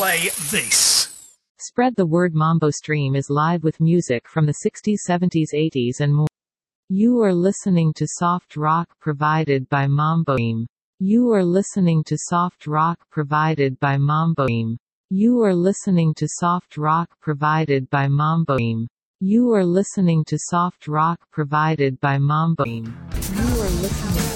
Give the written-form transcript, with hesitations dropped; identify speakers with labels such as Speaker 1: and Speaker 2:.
Speaker 1: play this.
Speaker 2: Spread the word. Mambo Stream is live with music from the 60s, 70s, 80s and more. You are listening to soft rock provided by Mambo Stream. You are listening to soft rock provided by Mambo Stream. You are listening to soft rock provided by Mambo Stream. You are listening to soft rock provided by Mambo Stream. You are listening